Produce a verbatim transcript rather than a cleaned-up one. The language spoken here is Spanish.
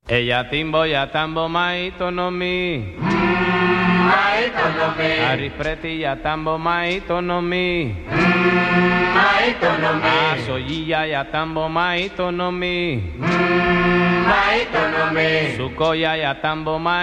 Ella timbo ya tambo maito no mi. Maito no mi. Arispreti ya tambo maito no mi. Maito no mi. Asoyilla ya tambo maito no mi. Maito no mi. Sukoya ya tambo maito